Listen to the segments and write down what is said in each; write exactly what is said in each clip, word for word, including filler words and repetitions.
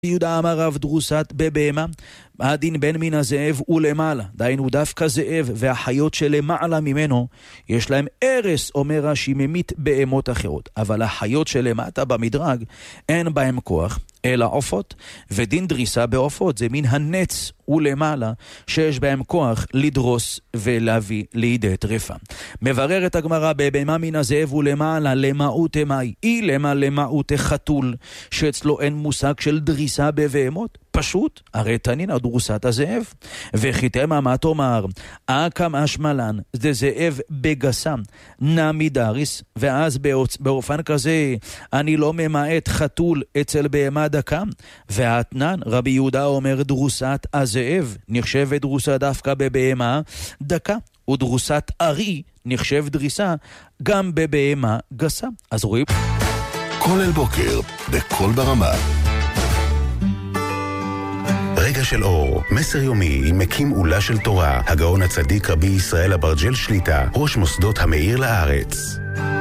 יהודה אמר רב דרוסת בבהמה, הדין בין מן הזאב ולמעלה, דיינו דווקא זאב והחיות שלמעלה ממנו, יש להם ערס, אומר רש"י, ממית בהמות אחרות, אבל החיות שלמטה במדרג אין בהם כוח, אלא עופות, ודין דריסה בעופות, זה מן הנץ ולמעלה, שיש בהם כוח לדרוס ולהביא לידי טרפה. מבררת הגמרא בבהמה מן הזאב ולמעלה, למעות אמי, אי למה למעות חתול, שאצלו אין מושג של דריסה בבהמות, פשוט, הרי תנין דרוסת הזאב, וחיתמה מה תאמר, אקם אשמלן, זה זאב בגסם, נמי דריס, ואז באופן כזה, אני לא ממעט חתול אצל בהמה דקה, והתנן, רבי יהודה אומר דרוסת הזאב, נחשבת דרוסה דווקא בבהמה דקה, ודרוסת ארי נחשב דריסה גם בבהמה גסה. אז רואים? כל אל בוקר, בכל ברמה. רגע של אור, מסר יומי עם מקים עולה של תורה, הגאון הצדיק רבי ישראל אברג'ל שליטה, ראש מוסדות המאיר לארץ.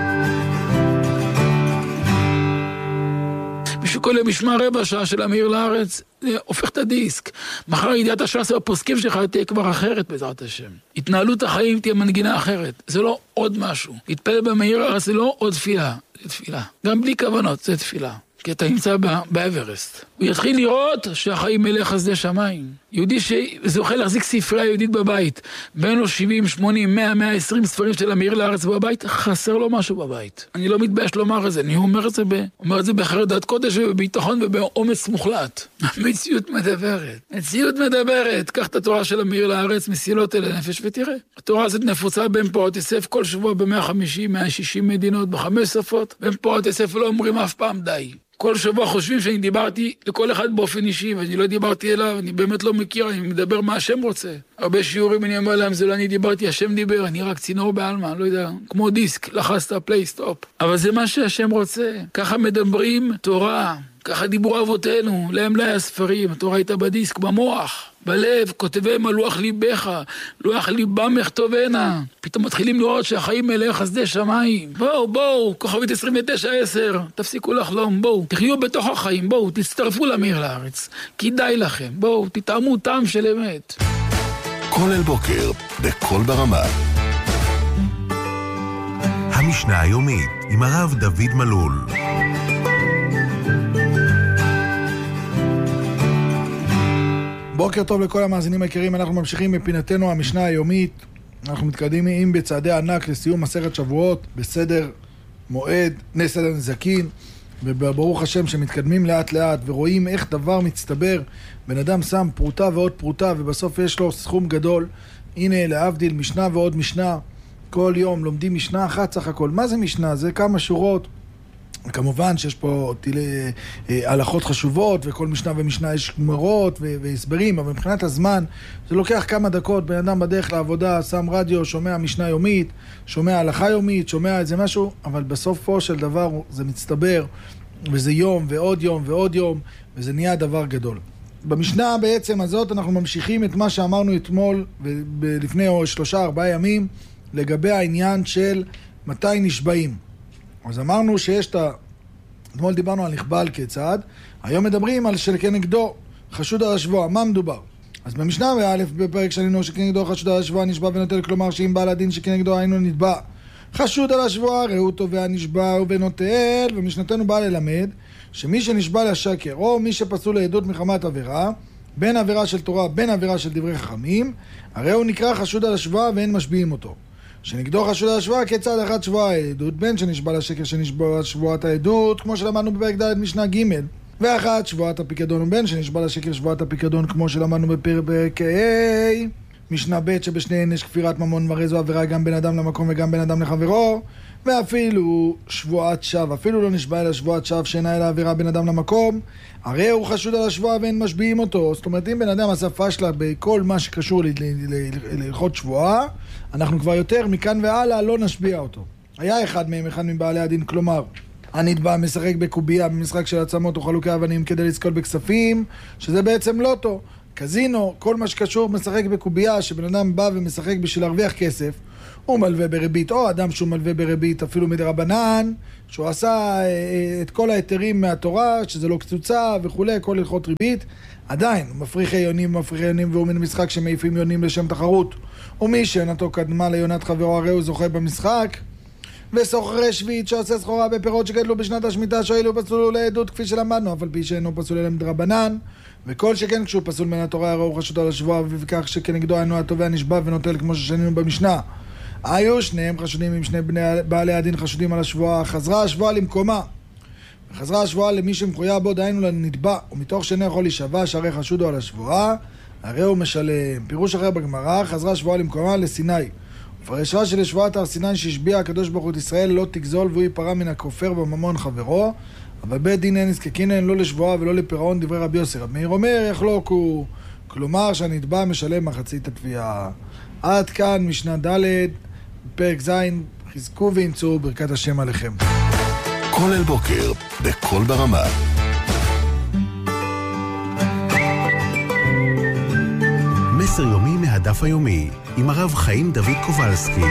מישהו כל יום ישמע רבע שעה של המאיר לארץ, הופך את הדיסק. מחר ידיעת הש"ס והפוסקים שלך תהיה כבר אחרת בעזרת השם. התנהלות החיים תהיה מנגינה אחרת. זה לא עוד משהו. להתפלל במאיר לארץ זה לא עוד תפילה, זה תפילה. גם בלי כוונות זה תפילה. כי אתה נמצא באברסט. הוא יתחיל לראות שהחיים מלא חסדי שמיים. יהודי שזוכה להחזיק ספרייה יהודית בבית, בין לו שבעים, שמונים, מאה, מאה ועשרים ספרים של המאיר לארץ בבית, חסר לו משהו בבית. אני לא מתבייש לומר את זה, אני אומר את זה, ב... אומר את זה בחרדת קודש ובביטחון ובאומץ מוחלט. המציאות מדברת. מציאות מדברת. קח את התורה של המאיר לארץ, מסילות אל הנפש ותראה. התורה הזאת נפוצה בין פורת יוסף כל שבוע ב-מאה וחמישים, מאה ושישים מדינות, בחמש שפות. בין פורת יוסף לא אומרים אף פעם די. כל שבוע חושבים שאני דיברתי לכל אחד באופן אישי, ואני לא דיברתי אליו, אני באמת לא מכיר, אני מדבר מה השם רוצה. הרבה שיעורים אני אומר להם, זה לא אני דיברתי, השם דיבר, אני רק צינור בעלמה, לא יודע, כמו דיסק, לחסת פליי סטופ. אבל זה מה שהשם רוצה. ככה מדברים תורה, ככה דיברו אבותינו, להם לא היה ספרים, התורה הייתה בדיסק, במוח, בלב, כותביהם על לוח ליבך, לוח ליבם יכתובנה. פתאום מתחילים לראות שהחיים מלא חסדי שמיים. בואו, בואו, כוכבית עשרים ותשע עשר, תפסיקו לחלום, בואו, תחיו בתוך החיים, בואו, תצטרפו למאיר לארץ. כדאי לכם, בואו, תטעמו טעם של אמת. כל אל בוקר, בכל ברמה. המשנה היומית, עם הרב דוד מלול. בוקר טוב לכל המאזינים היקרים, אנחנו ממשיכים בפינתנו המשנה היומית. אנחנו מתקדמים בצעדי ענק לסיום מסכת שבועות, בסדר מועד, סדר נזקין, וברוך השם שמתקדמים לאט לאט ורואים איך דבר מצטבר. בן אדם שם פרוטה ועוד פרוטה ובסוף יש לו סכום גדול. הנה להבדיל משנה ועוד משנה, כל יום לומדים משנה אחת סך הכל. מה זה משנה? זה כמה שורות. כמובן שיש פה תילי, אה, הלכות חשובות, וכל משנה ומשנה יש גמרות והסברים, אבל מבחינת הזמן זה לוקח כמה דקות. בן אדם בדרך לעבודה שם רדיו, שומע משנה יומית, שומע הלכה יומית, שומע איזה משהו, אבל בסופו של דבר זה מצטבר, וזה יום ועוד יום ועוד יום, וזה נהיה דבר גדול. במשנה בעצם הזאת אנחנו ממשיכים את מה שאמרנו אתמול לפני שלושה ארבעה ימים לגבי העניין של מתי נשבעים. אז אמרנו שיש את ה... אתמול דיברנו על נכבל כיצד, היום מדברים על של כנגדו חשוד על השבוע. מה מדובר? אז במשנה באלף בפרק שלנו שכנגדו חשוד על השבוע נשבע ונוטל, כלומר שאם בעל הדין שכנגדו היינו נתבע חשוד על השבוע, ראו תובע נשבע ונוטל. ומשנתנו בא ללמד שמי שנשבע לשקר או מי שפסול לעדות מחמת עבירה, בין עבירה של תורה בין עבירה של דברי חכמים, הרי הוא נקרא חשוד על השבוע ואין משביעים אותו. שנגדו חשוד על השבוע כיצד אחד שבוע העדות, בין שנשבע לשקר שנשבע שבועת העדות, כמו שלמדנו בפרק ד' משנה ג', ואחת שבועת הפיקדון, ובין שנשבע לשקר שבועת הפיקדון, כמו שלמדנו בפרק ה' משנה ב' שבשניהן יש כפירת ממון, והרי זו עבירה גם בין אדם למקום וגם בין אדם לחברו. ואפילו שבועת שווא, אפילו לא נשבע אלא שבועת שווא שאינה אלא עבירה בין אדם למקום, הרי הוא חשוד על השבוע ואין משביעים אותו. זאת אומרת, אם בן אדם עשה פשלה בכל מה שקשור להלכות שבועה, אנחנו כבר יותר מכאן והלאה לא נשביע אותו. היה אחד מהם, אחד מבעלי הדין, כלומר הנתבע משחק בקובייה במשחק של עצמות או חלוקי אבנים כדי לזכות בכספים, שזה בעצם לוטו, קזינו, כל מה שקשור משחק בקובייה, שבן אדם בא ומשחק בשביל להרוויח כסף, הוא מלווה בריבית, או אדם שהוא מלווה בריבית אפילו מדרבנן, שהוא עשה את כל היתרים מהתורה, שזה לא קצוצה וכולי, כל הלכות ריבית, עדיין, הוא מפריחי יונים, מפריחי יונים, והוא מן משחק שמעיפים יונים לשם תחרות. ומי שענתו קדמה ליונת חברו, הרי הוא זוכה במשחק. וסוחרי שביעית שעושה סחורה בפירות שגדלו בשנת השמיטה, שואלו פסולו לעדות כפי שלמדנו, אבל פי שאינו פסול אלא מדרבנן. וכל שכן כשהוא פסול מן התורה, הרי הוא חשוד על השבועה, וכך שכנגדו אינו התובע נשבע ונוטל כמו ששנינו במשנה. היו שניהם חשודים עם שני בני בעלי הדין חשודים על השבועה. חזרה השבועה למקומה. וחזרה השבועה למי שמחויה בו, דהיינו לנתבע, ומתוך שני יכול להישבע שהרי חשודו על השבועה, הרי הוא משלם. פירוש אחר בגמרא, חזרה השבועה למקומה לסיני. ופרשה של שבועת הר סיני שהשביע הקדוש ברוך הוא את ישראל לא תגזול והוא ייפרע מן הכופר בממון חברו, אבל בית דין אין נזקקין אין לא לשבועה ולא לפירעון, דברי רבי יוסי. רבי מאיר אומר יחלוקו, כלומר שהנתבע משלם מחצית התביעה. עד כאן משנה ד' פרק ז', חזקו ואמצו ברכת השם עליכם. כל אל בוקר בכל ברמה. מסר יומי מהדף היומי עם הרב חיים דוד קובלסקי.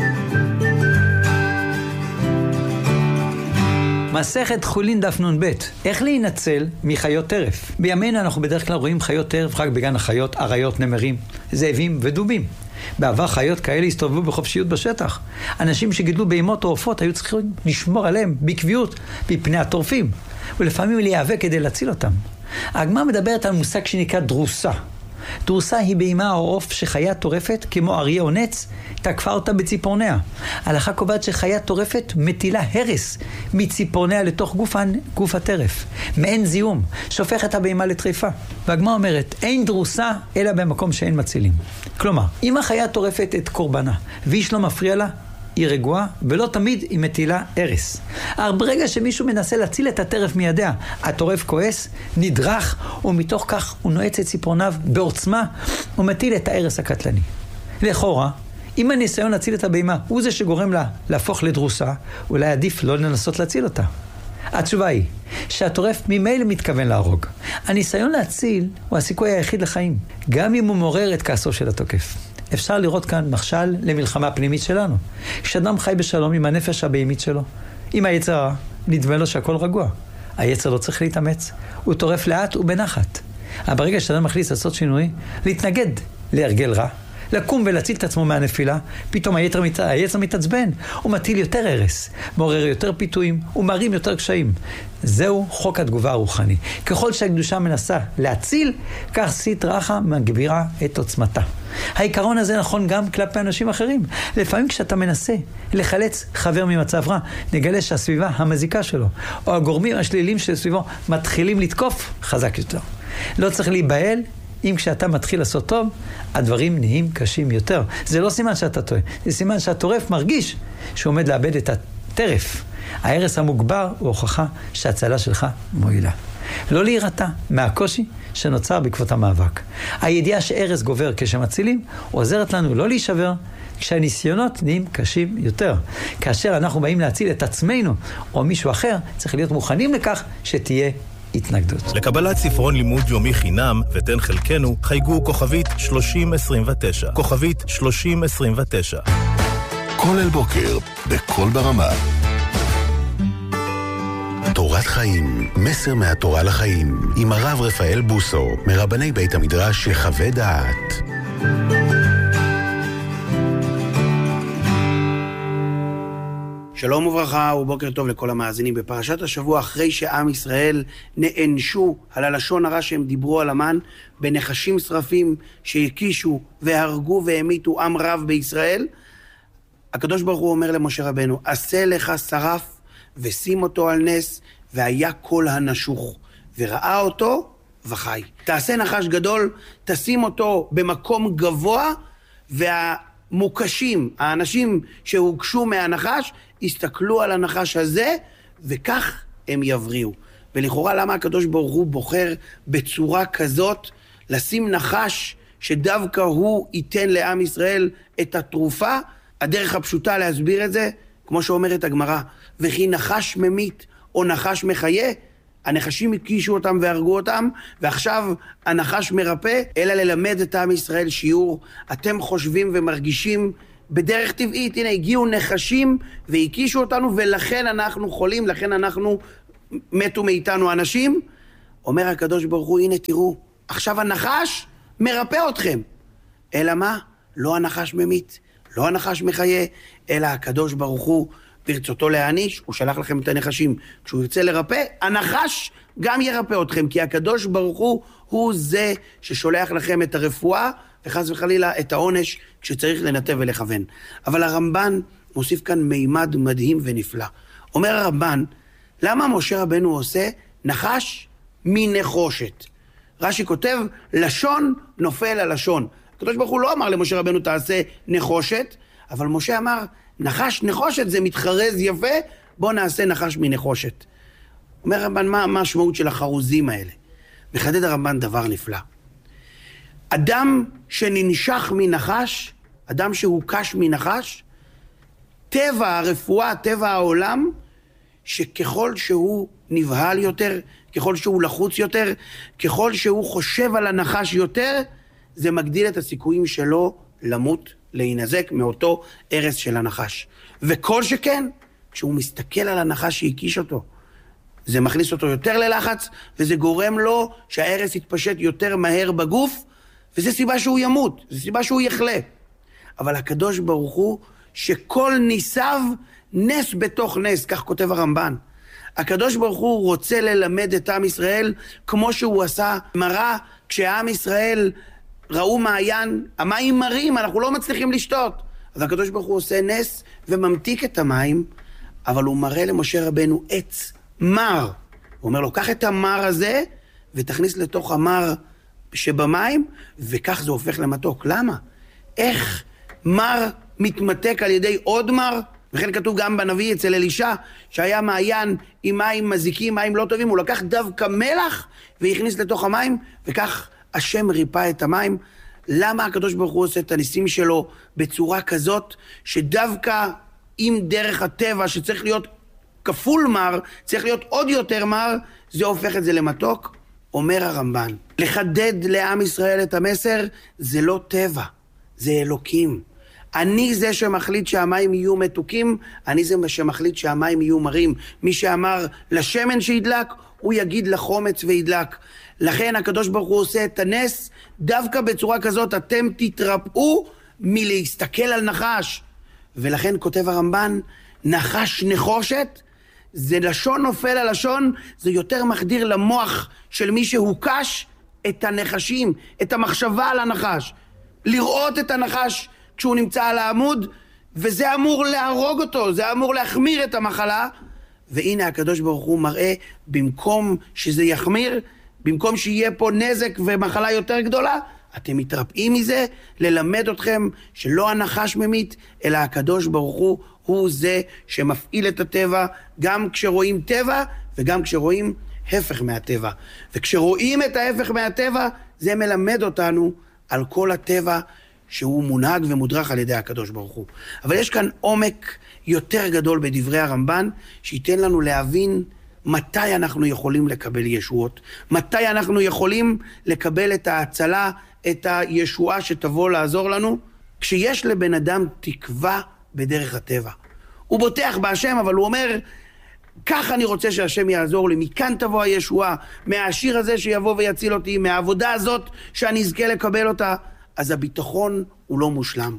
מסכת חולין דף נון ב', איך להינצל מחיות טרף? בימינו אנחנו בדרך כלל רואים חיות טרף רק בגן החיות, אריות, נמרים, זאבים ודובים. בעבר חיות כאלה הסתובבו בחופשיות בשטח. אנשים שגידלו בהמות או עופות היו צריכים לשמור עליהם בקביעות מפני הטורפים, ולפעמים להיאבק כדי להציל אותם. הגמרא מדברת על מושג שנקרא דרוסה. דרוסה היא בהמה או עוף שחיה טורפת כמו אריה או נץ תקפה אותה בציפורניה. ההלכה קובעת שחיה טורפת מטילה הרס מציפורניה לתוך גופן, גוף הטרף, מעין זיהום שהופך את הבהמה לטריפה. והגמרא אומרת אין דרוסה אלא במקום שאין מצילים. כלומר, אם החיה טורפת את קורבנה ואיש לא מפריע לה, היא רגועה, ולא תמיד היא מטילה הרס. אך ברגע שמישהו מנסה להציל את הטרף מידיה, הטורף כועס, נדרך, ומתוך כך הוא נועץ את ציפורניו בעוצמה, ומטיל את ההרס הקטלני. לכאורה, אם הניסיון להציל את הבהמה הוא זה שגורם לה להפוך לדרוסה, אולי עדיף לא לנסות להציל אותה. התשובה היא שהטורף ממילא מתכוון להרוג. הניסיון להציל הוא הסיכוי היחיד לחיים, גם אם הוא מעורר את כעסו של התוקף. אפשר לראות כאן משל למלחמה פנימית שלנו. כשאדם חי בשלום עם הנפש הבהמית שלו, עם היצר הרע, נדמה לו שהכל רגוע. היצר לא צריך להתאמץ, הוא טורף לאט ובנחת. אבל ברגע שאדם מחליט לעשות שינוי, להתנגד להרגל רע, לקום ולהציל את עצמו מהנפילה, פתאום היצר, מת... היצר מתעצבן, הוא מטיל יותר הרס, מעורר יותר פיתויים, ומרים יותר קשיים. זהו חוק התגובה הרוחני. ככל שהקדושה מנסה להציל, כך סטרא אחרא מגבירה את עוצמתה. העיקרון הזה נכון גם כלפי אנשים אחרים. לפעמים כשאתה מנסה לחלץ חבר ממצב רע, נגלה שהסביבה המזיקה שלו, או הגורמים השליליים שסביבו, מתחילים לתקוף חזק יותר. לא צריך להיבהל, אם כשאתה מתחיל לעשות טוב, הדברים נהיים קשים יותר. זה לא סימן שאתה טועה, זה סימן שהטורף מרגיש שהוא עומד לאבד את הטרף. ההרס המוגבר הוא הוכחה שההצלה שלך מועילה. לא להירתע מהקושי שנוצר בעקבות המאבק. הידיעה שהרס גובר כשמצילים עוזרת לנו לא להישבר כשהניסיונות נהיים קשים יותר. כאשר אנחנו באים להציל את עצמנו או מישהו אחר, צריך להיות מוכנים לכך שתהיה התנגדות. לקבלת ספרון לימוד יומי חינם ותן חלקנו, חייגו כוכבית שלושים עשרים ותשע. כוכבית שלושים עשרים ותשע. כל אל בוקר בכל ברמה. תורת חיים, מסר מהתורה לחיים, עם הרב רפאל בוסו, מרבני בית המדרש יחווה דעת. שלום וברכה ובוקר טוב לכל המאזינים. בפרשת השבוע, אחרי שעם ישראל נענשו על הלשון הרע שהם דיברו על המן, בנחשים שרפים שהקישו והרגו והמיתו עם רב בישראל, הקדוש ברוך הוא אומר למשה רבנו, עשה לך שרף ושים אותו על נס, והיה כל הנשוך, וראה אותו וחי. תעשה נחש גדול, תשים אותו במקום גבוה, והמוקשים, האנשים שהוגשו מהנחש, הסתכלו על הנחש הזה, וכך הם יבריאו. ולכאורה למה הקדוש ברוך הוא בוחר בצורה כזאת, לשים נחש שדווקא הוא ייתן לעם ישראל את התרופה? הדרך הפשוטה להסביר את זה, כמו שאומרת הגמרא, וכי נחש ממית או נחש מחיה, הנחשים הקישו אותם והרגו אותם, ועכשיו הנחש מרפא, אלא ללמד את עם ישראל שיעור. אתם חושבים ומרגישים בדרך טבעית, הנה הגיעו נחשים והקישו אותנו, ולכן אנחנו חולים, לכן אנחנו מתו מאיתנו אנשים. אומר הקדוש ברוך הוא, הנה תראו, עכשיו הנחש מרפא אתכם. אלא מה? לא הנחש ממית, לא הנחש מחיה, אלא הקדוש ברוך הוא ברצותו להעניש, הוא שלח לכם את הנחשים. כשהוא ירצה לרפא, הנחש גם ירפא אתכם, כי הקדוש ברוך הוא הוא זה ששולח לכם את הרפואה, וחס וחלילה את העונש כשצריך לנתב ולכוון. אבל הרמב"ן מוסיף כאן מימד מדהים ונפלא. אומר הרמב"ן, למה משה רבנו עושה נחש מנחושת? רש"י כותב, לשון נופל על לשון. הקדוש ברוך הוא לא אמר למשה רבנו תעשה נחושת, אבל משה אמר, נחש נחושת זה מתחרז יפה, בוא נעשה נחש מנחושת. אומר הרמב"ן, מה המשמעות של החרוזים האלה? מחדד הרמב"ן דבר נפלא. אדם שננשך מנחש, אדם שהוקש מנחש, טבע הרפואה, טבע העולם, שככל שהוא נבהל יותר, ככל שהוא לחוץ יותר, ככל שהוא חושב על הנחש יותר, זה מגדיל את הסיכויים שלו למות, להינזק מאותו ערס של הנחש. וכל שכן, כשהוא מסתכל על הנחש שהקיש אותו, זה מכניס אותו יותר ללחץ, וזה גורם לו שהערס יתפשט יותר מהר בגוף, וזה סיבה שהוא ימות, זה סיבה שהוא יחלה. אבל הקדוש ברוך הוא, שכל ניסיו נס בתוך נס, כך כותב הרמב"ן. הקדוש ברוך הוא רוצה ללמד את עם ישראל, כמו שהוא עשה מראה, כשעם ישראל ראו מעיין, המים מרים, אנחנו לא מצליחים לשתות. אז הקדוש ברוך הוא עושה נס וממתיק את המים, אבל הוא מראה למשה רבנו עץ מר. הוא אומר לו, קח את המר הזה ותכניס לתוך המר שבמים, וכך זה הופך למתוק. למה? איך מר מתמתק על ידי עוד מר? וכן כתוב גם בנביא אצל אלישע, שהיה מעיין עם מים מזיקים, מים לא טובים, הוא לקח דווקא מלח והכניס לתוך המים, וכך השם ריפא את המים. למה הקדוש ברוך הוא עושה את הניסים שלו בצורה כזאת, שדווקא עם דרך הטבע שצריך להיות כפול מר, צריך להיות עוד יותר מר, זה הופך את זה למתוק? אומר הרמב"ן, לחדד לעם ישראל את המסר, זה לא טבע, זה אלוקים. אני זה שמחליט שהמים יהיו מתוקים, אני זה שמחליט שהמים יהיו מרים. מי שאמר לשמן שידלק, הוא יגיד לחומץ וידלק. לכן הקדוש ברוך הוא עושה את הנס, דווקא בצורה כזאת אתם תתרפאו מלהסתכל על נחש. ולכן כותב הרמב"ן, נחש נחושת, זה לשון נופל על לשון, זה יותר מחדיר למוח של מי שהוקש את הנחשים, את המחשבה על הנחש. לראות את הנחש כשהוא נמצא על העמוד, וזה אמור להרוג אותו, זה אמור להחמיר את המחלה. והנה הקדוש ברוך הוא מראה, במקום שזה יחמיר, במקום שיהיה פה נזק ומחלה יותר גדולה, אתם מתרפאים מזה, ללמד אתכם שלא הנחש ממית, אלא הקדוש ברוך הוא, הוא זה שמפעיל את הטבע, גם כשרואים טבע וגם כשרואים הפך מהטבע. וכשרואים את ההפך מהטבע, זה מלמד אותנו על כל הטבע שהוא מונהג ומודרך על ידי הקדוש ברוך הוא. אבל יש כאן עומק יותר גדול בדברי הרמב"ן, שייתן לנו להבין מתי אנחנו יכולים לקבל ישועות, מתי אנחנו יכולים לקבל את ההצלה, את הישועה שתבוא לעזור לנו. כשיש לבן אדם תקווה בדרך הטבע, הוא בוטח בהשם, אבל הוא אומר, כך אני רוצה שהשם יעזור לי, מכאן תבוא הישועה, מהעשיר הזה שיבוא ויציל אותי, מהעבודה הזאת שאני אזכה לקבל אותה. אז הביטחון הוא לא מושלם.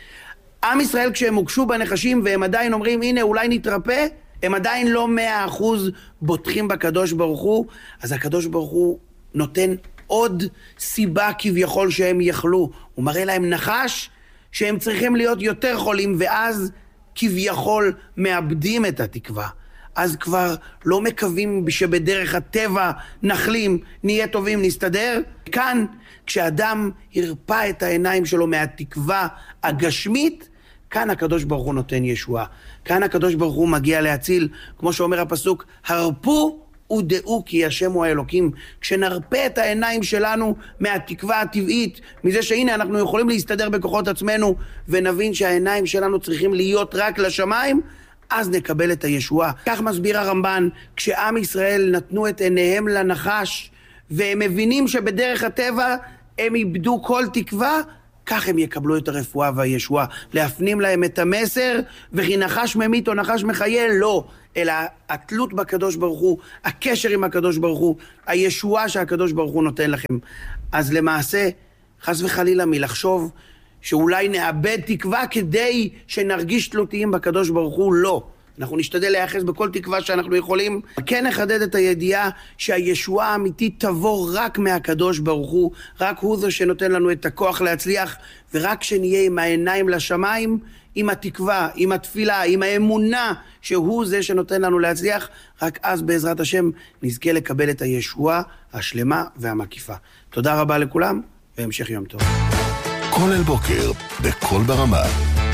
עם ישראל כשהם הוקשו בנחשים והם עדיין אומרים, הנה אולי נתרפא, הם עדיין לא מאה אחוז בוטחים בקדוש ברוך הוא, אז הקדוש ברוך הוא נותן עוד סיבה כביכול שהם יחלו. הוא מראה להם נחש שהם צריכים להיות יותר חולים, ואז כביכול מאבדים את התקווה. אז כבר לא מקווים שבדרך הטבע נחלים, נהיה טובים, נסתדר. כאן, כשאדם הרפא את העיניים שלו מהתקווה הגשמית, כאן הקדוש ברוך הוא נותן ישועה. כאן הקדוש ברוך הוא מגיע להציל, כמו שאומר הפסוק, הרפו ודעו כי השם הוא האלוקים. כשנרפא את העיניים שלנו מהתקווה הטבעית, מזה שהנה אנחנו יכולים להסתדר בכוחות עצמנו, ונבין שהעיניים שלנו צריכים להיות רק לשמיים, אז נקבל את הישועה. כך מסביר הרמב"ן, כשעם ישראל נתנו את עיניהם לנחש, והם מבינים שבדרך הטבע הם איבדו כל תקווה, כך הם יקבלו את הרפואה והישועה. להפנים להם את המסר, וכי נחש ממית או נחש מחיה, לא. אלא התלות בקדוש ברוך הוא, הקשר עם הקדוש ברוך הוא, הישועה שהקדוש ברוך הוא נותן לכם. אז למעשה, חס וחלילה מלחשוב שאולי נאבד תקווה כדי שנרגיש תלותיים בקדוש ברוך הוא, לא. אנחנו נשתדל להיחס בכל תקווה שאנחנו יכולים. כן נחדד את הידיעה שהישועה האמיתית תבוא רק מהקדוש ברוך הוא, רק הוא זה שנותן לנו את הכוח להצליח, ורק שנהיה עם העיניים לשמיים, עם התקווה, עם התפילה, עם האמונה שהוא זה שנותן לנו להצליח, רק אז בעזרת השם נזכה לקבל את הישועה השלמה והמקיפה. תודה רבה לכולם, והמשך יום טוב. כל אל בוקר, בכל ברמה.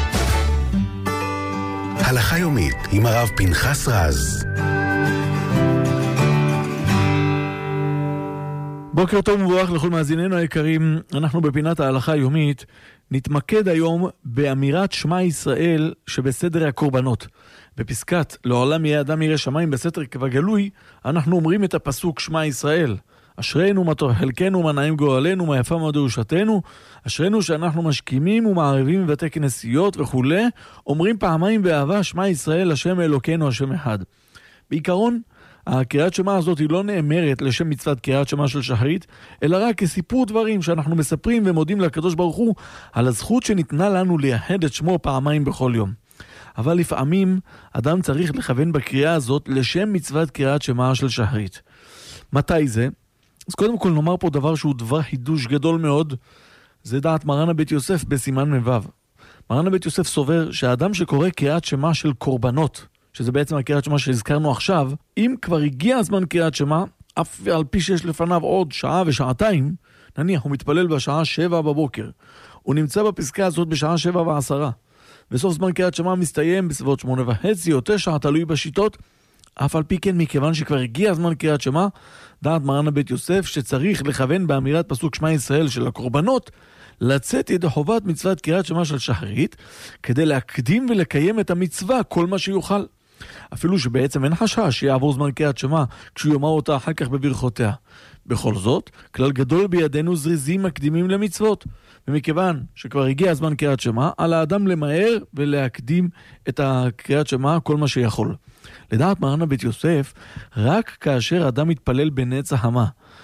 הלכה יומית עם הרב פנחס רז. בוקר טוב ומבורך לכל מאזיננו היקרים. אנחנו בפינת ההלכה היומית נתמקד היום באמירת שמע ישראל שבסדר הקורבנות. בפסקת לעולם יהיה אדם ירא שמיים בסתר כבגלוי, אנחנו אומרים את הפסוק שמע ישראל. אשרינו מה טוב חלקנו, מה נעים גורלנו, מה יפה מאוד ירושתנו. אשרינו שאנחנו משכימים ומערבים בבתי כנסיות וכו'. אומרים פעמיים באהבה שמע ישראל השם אלוקינו השם אחד. בעיקרון הקריאת שמע הזאת היא לא נאמרת לשם מצוות קריאת שמע של שחרית, אלא רק כסיפור דברים שאנחנו מספרים ומודים לקדוש ברוך הוא על הזכות שניתנה לנו לייחד את שמו פעמיים בכל יום. אבל לפעמים אדם צריך לכוון בקריאה הזאת לשם מצוות קריאת שמע של שחרית. מתי זה? אז קודם כל נאמר פה דבר שהוא דבר חידוש גדול מאוד, זה דעת מרן הבית יוסף בסימן מבב. מרן הבית יוסף סובר שהאדם שקורא קריאת שמע של קורבנות, שזה בעצם הקריאת שמע שהזכרנו עכשיו, אם כבר הגיע הזמן קריאת שמע, אף על פי שיש לפניו עוד שעה ושעתיים, נניח הוא מתפלל בשעה שבע בבוקר, הוא נמצא בפסקה הזאת בשעה שבע ועשרה, וסוף זמן קריאת שמע מסתיים בסביבות שמונה וחצי או תשע, תלוי בשיטות, אף על פי כן מכיוון שכבר הגיע הזמן קריאת שמע, דעת מרן הבית יוסף שצריך לכוון באמירת פסוק שמע ישראל של הקורבנות, לצאת ידי חובת מצוות קריאת שמע של שחרית, כדי להקדים ולקיים את המצווה כל מה שיוכל. אפילו שבעצם אין חשש שיעבור זמן קריאת שמע כשהוא יאמר אותה אחר כך בברכותיה. בכל זאת, כלל גדול בידינו זריזים מקדימים למצוות, ומכיוון שכבר הגיע הזמן קריאת שמע, על האדם למהר ולהקדים את הקריאת שמע כל מה שיכול. לדעת מרן הבית יוסף, רק כאשר אדם מתפלל בנצח המה,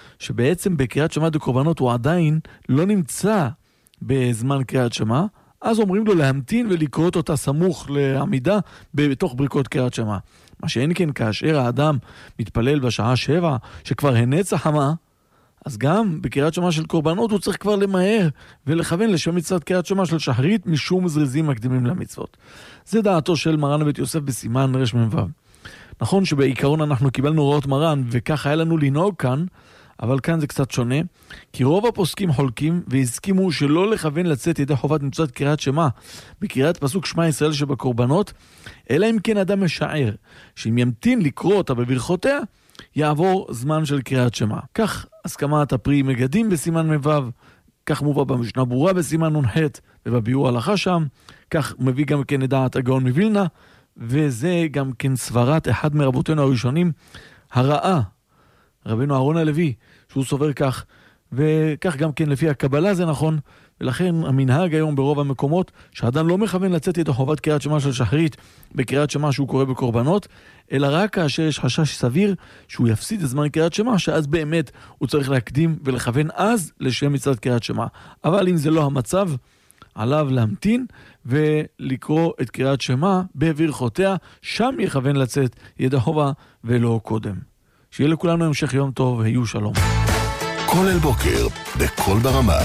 שבעצם בקריאת שמע דקורבנות הוא עדיין לא נמצא בזמן קריאת שמע, אז אומרים לו להמתין ולקרוא אותה סמוך לעמידה בתוך ברכות קריאת שמע. מה שאין כן כאשר האדם מתפלל בשעה שבע, שכבר הנצח המה, אז גם בקריאת שמע של קורבנות הוא צריך כבר למהר ולכוון לשם מצוות קריאת שמע של שחרית משום זריזים מקדימים למצוות. זה דעתו של מרן הבית יוסף בסימן רש מ"ו. נכון שבעיקרון אנחנו קיבלנו הוראות מרן וכך היה לנו לנהוג כאן, אבל כאן זה קצת שונה, כי רוב הפוסקים חולקים והסכימו שלא לכוון לצאת ידי חובת מצוות קריאת שמע בקריאת פסוק שמע ישראל שבקורבנות, אלא אם כן אדם משער שאם ימתין לקרוא אותה בברכותיה, יעבור זמן של קריאת שמע. כך הסכמת הפרי מגדים בסימן מבב, כך מובא במשנה ברורה בסימן נ"ח ובביאור הלכה שם, כך מביא גם כן את דעת הגאון מווילנה, וזה גם כן סברת אחד מרבותינו הראשונים, הרעה, רבינו אהרון הלוי, שהוא סובר כך, וכך גם כן לפי הקבלה זה נכון, ולכן המנהג היום ברוב המקומות, שאדם לא מכוון לצאת ידי חובת קריאת שמע של שחרית, בקריאת שמע שהוא קורא בקורבנות, אלא רק כאשר יש חשש סביר שהוא יפסיד את זמן קריאת שמע, שאז באמת הוא צריך להקדים ולכוון אז לשם מצוות קריאת שמע. אבל אם זה לא המצב, עליו להמתין ולקרוא את קריאת שמע בברכותיה, שם יכוון לצאת ידי חובה ולא קודם. שיהיה לכולנו המשך יום טוב, היו שלום. כל אל בוקר, בכל ברמה.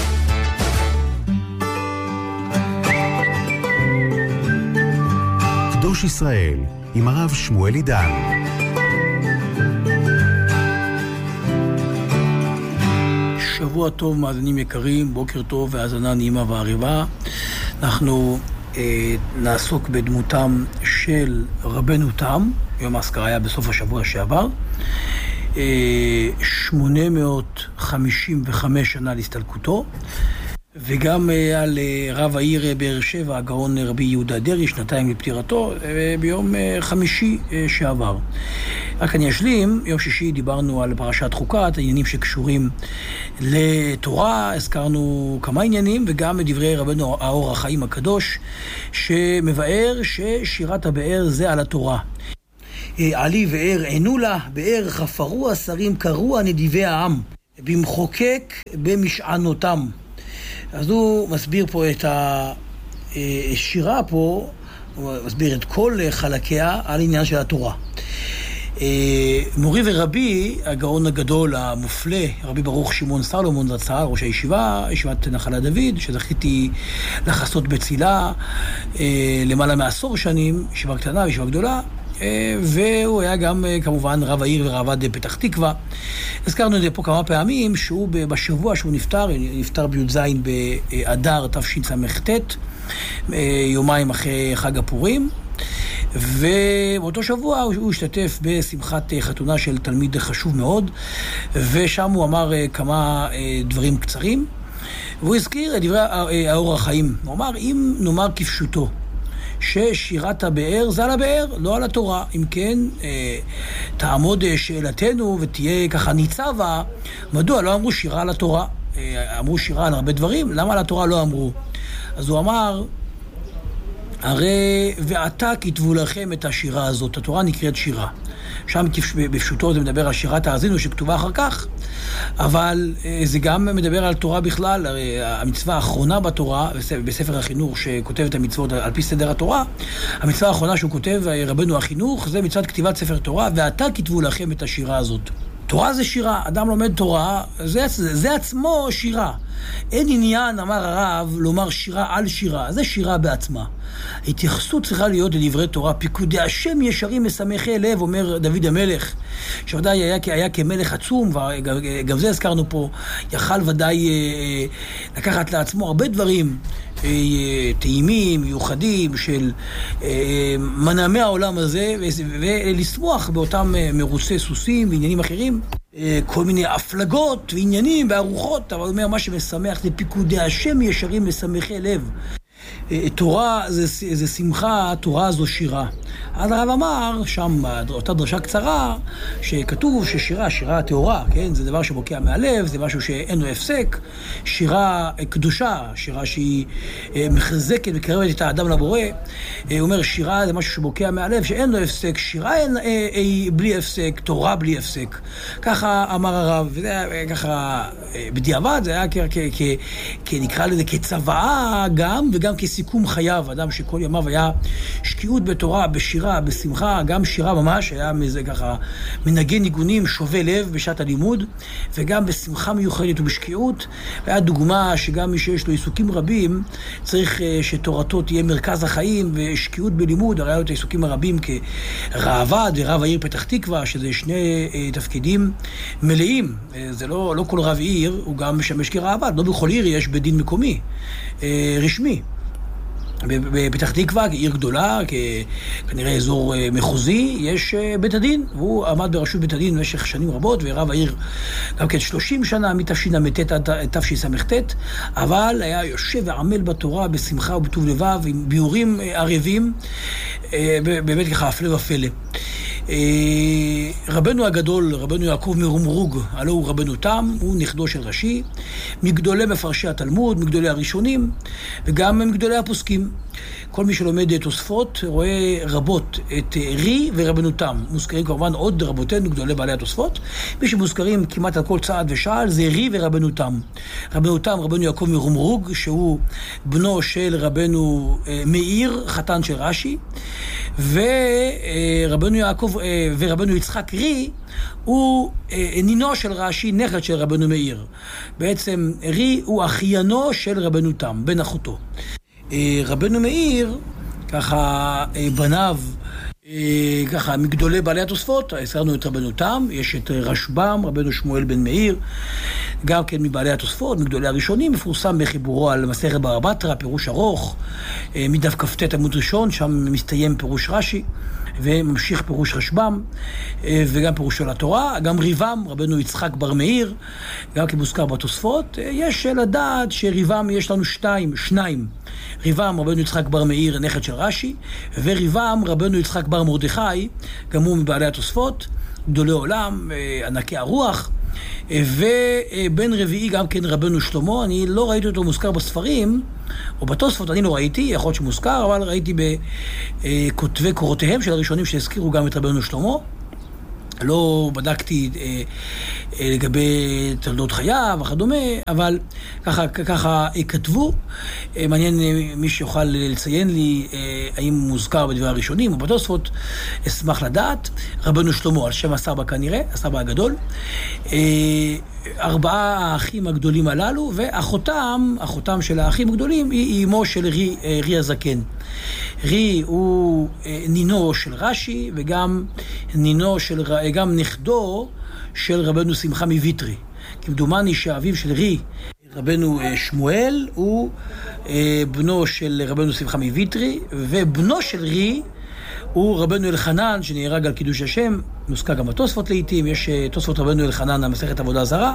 קדוש ישראל, עם הרב שמואל עידן. שבוע טוב מאזינים יקרים, בוקר טוב והאזנה נעימה ועריבה. אנחנו אה, נעסוק בדמותם של רבנו תם, יום האזכרה היה בסוף השבוע שעבר. שמונה מאות חמישים וחמש שנה להסתלקותו, וגם על רב העיר באר שבע, הגאון רבי יהודה דרעי, שנתיים לפטירתו, ביום חמישי שעבר. רק אני אשלים, יום שישי דיברנו על פרשת חוקת, העניינים שקשורים לתורה, הזכרנו כמה עניינים, וגם דברי רבנו האור החיים הקדוש, שמבאר ששירת הבאר זה על התורה. עלי ואר ענו לה, באר חפרו השרים, קראו הנדיבי העם, במחוקק במשענותם. אז הוא מסביר פה את השירה פה, הוא מסביר את כל חלקיה על עניין של התורה. מורי ורבי, הגאון הגדול המופלא, רבי ברוך שמעון סלומון זצ"ל, ראש הישיבה, ישיבת נחלת דוד, שזכיתי לחסות בצילה למעלה מעשור שנים, ישיבה קטנה וישיבה גדולה, והוא היה גם כמובן רב העיר ורבד פתח תקווה. הזכרנו את זה פה כמה פעמים, שהוא בשבוע שהוא נפטר, נפטר בי"ז באדר תשס"ט, יומיים אחרי חג הפורים, ובאותו שבוע הוא השתתף בשמחת חתונה של תלמיד חשוב מאוד, ושם הוא אמר כמה דברים קצרים, והוא הזכיר את דברי האור החיים. הוא אמר, אם נאמר כפשוטו ששירת הבאר זה על הבאר, לא על התורה, אם כן תעמוד שאלתנו ותהיה ככה ניצבה, מדוע לא אמרו שירה על התורה? אמרו שירה על הרבה דברים, למה על התורה לא אמרו? אז הוא אמר, הרי ועתה כתבו לכם את השירה הזאת, התורה נקראת שירה. שם בפשוטו זה מדבר על שירת האזינו שכתובה אחר כך, אבל זה גם מדבר על תורה בכלל. המצווה האחרונה בתורה, בספר החינוך שכותב את המצוות על פי סדר התורה, המצווה האחרונה שהוא כותב, רבנו החינוך, זה מצוות כתיבת ספר תורה, ועתה כתבו לכם את השירה הזאת. תורה זה שירה, אדם לומד תורה, זה, זה, זה עצמו שירה. אין עניין, אמר הרב, לומר שירה על שירה, זה שירה בעצמה. ההתייחסות צריכה להיות לדברי תורה, פיקודי השם ישרים משמחי לב, אומר דוד המלך, שוודאי היה, היה כמלך עצום, וגם זה הזכרנו פה, יכל ודאי אה, לקחת לעצמו הרבה דברים, טעימים, מיוחדים של אה, מנעמי העולם הזה, ולשמוח באותם מרוצי סוסים ועניינים אחרים, אה, כל מיני הפלגות ועניינים וארוחות, אבל הוא אומר, מה שמשמח זה פיקודי השם ישרים משמחי לב. תורה זה, זה שמחה, תורה זו שירה. אז הרב אמר, שם אותה דרשה קצרה, שכתוב ששירה, שירה טהורה, כן? זה דבר שבוקע מהלב, זה משהו שאין לו הפסק. שירה קדושה, שירה שהיא מחזקת וקרבת את האדם לבורא. הוא אומר, שירה זה משהו שבוקע מהלב, שאין לו הפסק. שירה אין, היא בלי הפסק, תורה בלי הפסק. ככה אמר הרב, וזה היה ככה בדיעבד, זה היה כ, כ, כ, כ, נקרא לזה כצוואה גם, וגם כסיכום חייו. אדם שכל ימיו היה שקיעות בתורה, בשירה, בשמחה, גם שירה ממש, היה מזה ככה מנגן ניגונים שובה לב בשעת הלימוד, וגם בשמחה מיוחדת ובשקיעות. והיה דוגמה שגם מי שיש לו עיסוקים רבים, צריך שתורתו תהיה מרכז החיים ושקיעות בלימוד. הרי היו את העיסוקים הרבים כרעבד ורב העיר פתח תקווה, שזה שני תפקידים מלאים. זה לא, לא כל רב עיר, הוא גם משמש כרעבד. לא בכל עיר יש בית דין מקומי, רשמי. בפתח תקווה, עיר גדולה, כנראה אזור מחוזי, יש בית הדין, והוא עמד בראשות בית הדין במשך שנים רבות, ורב העיר גם כן שלושים שנה, מתשס"ט עד תשס"ט, אבל היה יושב ועמל בתורה בשמחה ובטוב לבב, עם ביאורים ערבים, באמת ככה הפלא ופלא. רבנו הגדול, רבנו יעקב מרומרוג, הלא הוא רבנו תם, הוא נכדו של רש"י, מגדולי מפרשי התלמוד, מגדולי הראשונים, וגם מגדולי הפוסקים. כל מי שלומד תוספות רואה רבות את רי ורבנו תם. מוזכרים כמובן עוד רבותינו, גדולי בעלי התוספות. מי שמוזכרים כמעט על כל צעד ושעל זה רי ורבנו תם. רבנו תם, רבנו יעקב מרומרוג, שהוא בנו של רבנו מאיר, חתן של רש"י, ורבנו יעקב ורבנו יצחק רי הוא נינו של רש"י, נכד של רבנו מאיר. בעצם רי הוא אחיינו של רבנו תם, בן אחותו. רבנו מאיר, ככה בניו, ככה מגדולי בעלי התוספות, הזכרנו את רבנו תם, יש את רשב"ם, רבנו שמואל בן מאיר, גם כן מבעלי התוספות, מגדולי הראשונים, מפורסם בחיבורו על מסכת בבא בתרא, פירוש ארוך, מדף כ"ט עמוד ראשון, שם מסתיים פירוש רש"י, וממשיך פירוש רשב"ם, וגם פירושו לתורה, גם ריבם, רבנו יצחק בר מאיר, גם כמוזכר בתוספות. יש לדעת שריבם יש לנו שתיים, שניים. ריבם, רבנו יצחק בר מאיר, נכד של רש"י, וריבם, רבנו יצחק בר מרדכי, גם הוא מבעלי התוספות, גדולי עולם, ענקי הרוח, ובן רביעי גם כן רבנו שלמה. אני לא ראיתי אותו מוזכר בספרים, או בתוספות אני לא ראיתי, יכול להיות שמוזכר, אבל ראיתי בכותבי קורותיהם של הראשונים שהזכירו גם את רבנו שלמה. לא בדקתי אה, אה, לגבי תולדות חייו וכדומה, אבל ככה, ככה אה, כתבו. אה, מעניין אה, מי שיוכל לציין לי אה, האם הוא מוזכר בדברי הראשונים או בתוספות, אשמח לדעת. רבנו שלמה, על שם הסבא כנראה, הסבא הגדול. אה, ארבעה האחים הגדולים הללו, ואחותם, אחותם של האחים הגדולים, היא אמו של רי, אה, רי הזקן. רי הוא אה, נינו של רש"י, וגם נינו של, גם נכדו של רבנו שמחה מויטרי. כמדומני שאביו של רי, רבנו אה, שמואל, הוא אה, בנו של רבנו שמחה מויטרי, ובנו של רי הוא רבנו אלחנן, שנהרג על קידוש השם, מוזכר גם בתוספות לעתים, יש תוספות רבנו אלחנן על מסכת עבודה זרה.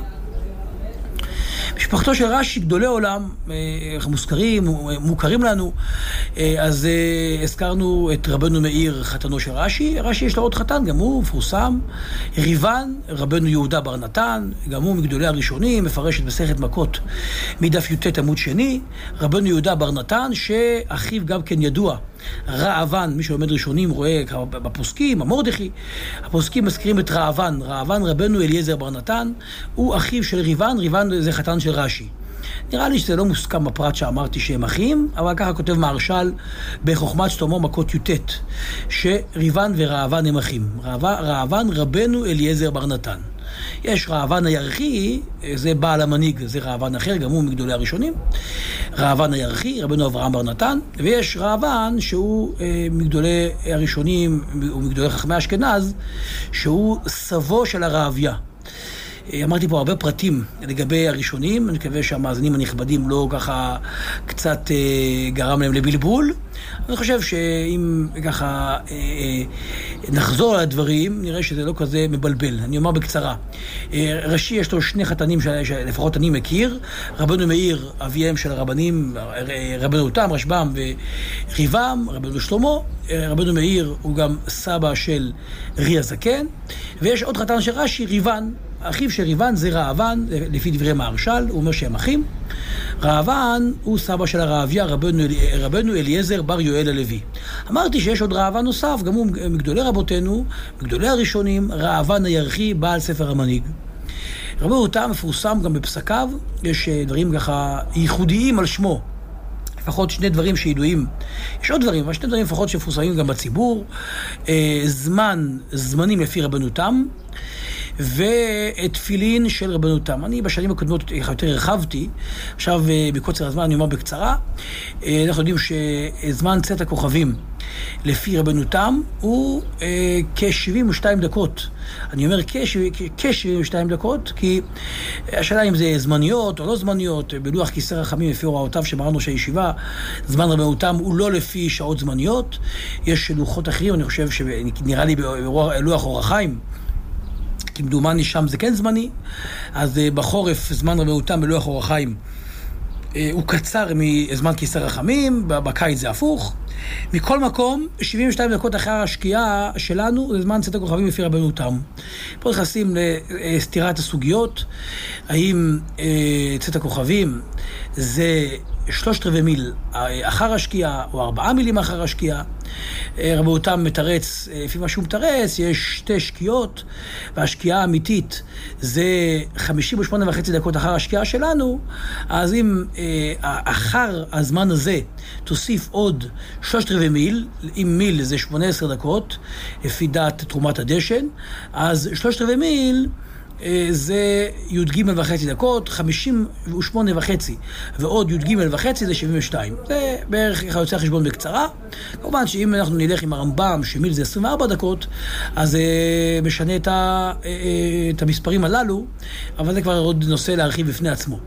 משפחתו של רש"י, גדולי עולם, מוזכרים, מוכרים לנו, אז הזכרנו את רבנו מאיר, חתנו של רש"י. רש"י יש לו עוד חתן, גם הוא מפורסם, ריבן, רבנו יהודה בר נתן, גם הוא מגדולי הראשונים, מפרש את מסכת מכות מדף י"ט עמוד שני. רבנו יהודה בר נתן, שאחיו גם כן ידוע, רעבן, מי שלומד ראשונים רואה בפוסקים, המורדכי, הפוסקים מזכירים את רעבן, רעבן רבנו אליעזר בר נתן, הוא אחיו של ריבן, ריבן זה חתן של רש"י. נראה לי שזה לא מוסכם בפרט שאמרתי שהם אחים, אבל ככה כותב מהרש"ל בחוכמת שלמה מכות י"ט, שריבן ורעבן הם אחים. רעבן רבנו אליעזר בר נתן. יש רעבן הירחי, זה בעל המנהיג, זה רעבן אחר, גם הוא מגדולי הראשונים. רעבן הירחי, רבנו אברהם בר נתן, ויש רעבן שהוא אה, מגדולי הראשונים, ומגדולי חכמי אשכנז, שהוא סבו של הרעביה. אמרתי פה הרבה פרטים לגבי הראשונים, אני מקווה שהמאזינים הנכבדים לא ככה קצת אה, גרם להם לבלבול. אני חושב שאם ככה אה, אה, נחזור על הדברים, נראה שזה לא כזה מבלבל. אני אומר בקצרה. אה, ראשי יש לו שני חתנים שלפחות אני מכיר, רבנו מאיר, אביהם של הרבנים, רבנו תם, רשב"ם וריבם, רבנו שלמה. רבנו מאיר הוא גם סבא של רי הזקן, ויש עוד חתן של רש"י, ריבן. אחיו של ריבן זה רעבן, לפי דברי מהרש"ל, הוא אומר שהם אחים. רעבן הוא סבא של הרעביה, רבנו, רבנו אליעזר בר יואל הלוי. אמרתי שיש עוד רעבן נוסף, גם הוא מגדולי רבותינו, מגדולי הראשונים, רעבן הירחי, בעל ספר המנהיג. רבנו תם מפורסם גם בפסקיו, יש דברים ככה ייחודיים על שמו. לפחות שני דברים שידועים. יש עוד דברים, אבל שני דברים לפחות שמפורסמים גם בציבור. זמן, זמנים לפי רבנו תם, ותפילין של רבנו תם. אני בשנים הקודמות יותר הרחבתי, עכשיו בקוצר הזמן אני אומר בקצרה. אנחנו יודעים שזמן צאת הכוכבים לפי רבנו תם הוא כ-שבעים ושתיים דקות. אני אומר כ-שבעים ושתיים דקות, כי השאלה אם זה זמניות או לא זמניות, בלוח כיסא רחמים לפי הוראותיו שמרנו שהישיבה, זמן רבנו תם הוא לא לפי שעות זמניות, יש לוחות אחרים, אני חושב שנראה לי בלוח אור החיים, כמדומני שם זה כן זמני, אז בחורף זמן רבנו תם בלוח אור החיים הוא קצר מזמן כיסא רחמים, בקיץ זה הפוך. מכל מקום, שבעים ושתיים דקות אחרי השקיעה שלנו, זה זמן צאת הכוכבים לפי רבנו תם. פה נכנסים לסתירת הסוגיות, האם צאת הכוכבים זה שלושת רבעי מיל אחר השקיעה, או ארבעה מילים אחר השקיעה. רבנו תם מתרץ, לפי מה שהוא מתרץ, יש שתי שקיעות, והשקיעה האמיתית זה חמישים ושמונה וחצי דקות אחר השקיעה שלנו, אז אם אחר הזמן הזה תוסיף עוד שלושת רבעי מיל, אם מיל זה שמונה עשרה דקות, לפי דעת תרומת הדשן, אז שלושת רבעי מיל זה י"ג וחצי דקות, חמישים ושמונה וחצי, ועוד י"ג וחצי זה שבעים ושתיים. זה בערך ככה יוצא חשבון בקצרה. כמובן שאם אנחנו נלך עם הרמב"ם, שמיל זה עשרים וארבע דקות, אז זה משנה את, ה, את המספרים הללו, אבל זה כבר עוד נושא להרחיב בפני עצמו.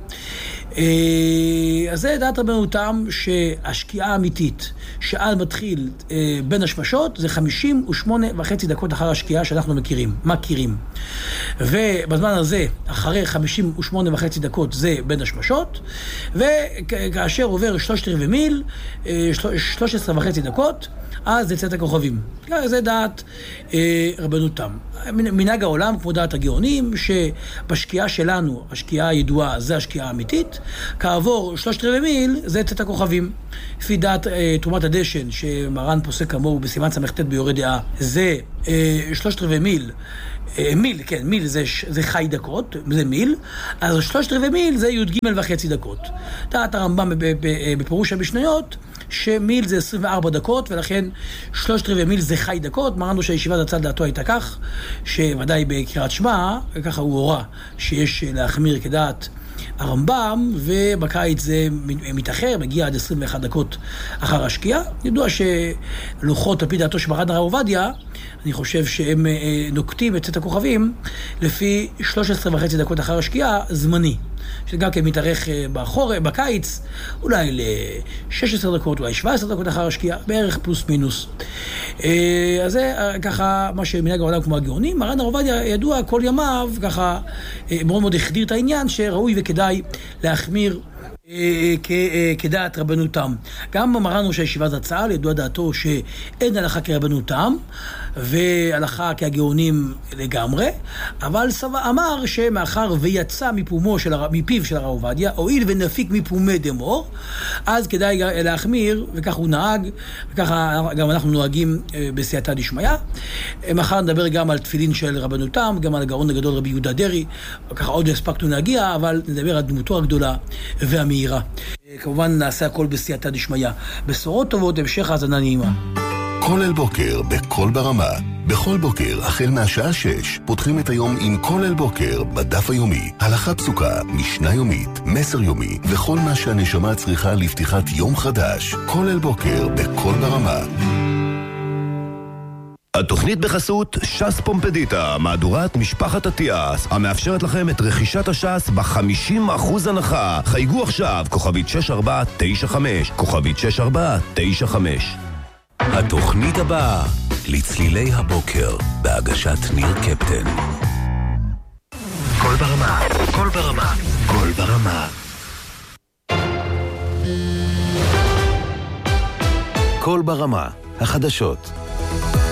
אז זה דעת רבנו תם שהשקיעה האמיתית שעל מתחיל בין השמשות זה חמישים ושמונה וחצי דקות אחר השקיעה שאנחנו מכירים, מכירים. ובזמן הזה, אחרי חמישים ושמונה וחצי דקות זה בין השמשות, וכאשר עובר שלושת רבעי מיל, שלוש עשרה וחצי דקות, אז זה צאת הכוכבים. זה דעת אה, רבנו תם. מנהג העולם, כמו דעת הגאונים, שבשקיעה שלנו, השקיעה הידועה, זה השקיעה האמיתית, כעבור שלושת רבעי מיל, זה צאת הכוכבים. לפי דעת אה, תרומת הדשן, שמרן פוסק כמוהו בסימן סמכת ביורה דעה, זה אה, שלושת רבעי מיל, אה, מיל, כן, מיל זה, זה חי דקות, זה מיל, אז שלושת רבעי מיל זה י"ג וחצי דקות. דעת הרמב"ם בפירוש המשניות, שמיל זה עשרים וארבע דקות, ולכן שלושת רבעי מיל זה חי דקות. מרנו שהישיבת הצד דעתו הייתה כך, שוודאי בקריאת שמע, ככה הוא הורה שיש להחמיר כדעת הרמב"ם, ובקיץ זה מתאחר, מגיע עד עשרים ואחת דקות אחר השקיעה. ידוע שלוחות על פי דעתו של מרן הרב עובדיה, אני חושב שהם נוקטים את צאת הכוכבים לפי שלוש עשרה וחצי דקות אחר השקיעה זמני, שגם כן מתארך בחורף, בקיץ, אולי ל-שש עשרה דקות, אולי שבע עשרה דקות אחר השקיעה, בערך פלוס מינוס. אז זה ככה מה שמנהג העולם כמו הגאונים. מרן הרב עובדיה ידוע כל ימיו, ככה מאוד מאוד החדיר את העניין שראוי וכדאי להחמיר כדעת רבנותם. גם אמרנו שהישיבת הצה"ל ידוע דעתו שאין הלכה כרבנותם והלכה כהגאונים לגמרי, אבל סבא אמר שמאחר ויצא מפומו של, מפיו של הרב עובדיה, הואיל ונפיק מפומי דמור, אז כדאי להחמיר, וכך הוא נהג, וככה גם אנחנו נוהגים בסייעתא דשמיא. מחר נדבר גם על תפילין של רבנותם, גם על הגאון הגדול רבי יהודה דרעי, וככה עוד הספקנו להגיע, אבל נדבר על דמותו הגדולה והמהירה. כמובן נעשה הכל בסייעתא דשמיא. בשורות טובות, המשך האזנה נעימה. כולל בוקר בכל ברמה. בכל בוקר, החל מהשעה שש, פותחים את היום עם כולל בוקר בדף היומי. הלכה פסוקה, משנה יומית, מסר יומי, וכל מה שהנשמה צריכה לפתיחת יום חדש. כולל בוקר בכל ברמה. התוכנית בחסות ש"ס פומפדיטה, מהדורת משפחת אטיאס, המאפשרת לכם את רכישת הש"ס ב-חמישים אחוז הנחה. חייגו עכשיו, כוכבית שש ארבע תשע חמש, כוכבית שש ארבע תשע חמש. התוכנית הבאה, לצלילי הבוקר, בהגשת ניר קפטן. כל ברמה, כל ברמה, כל ברמה. כל ברמה, החדשות.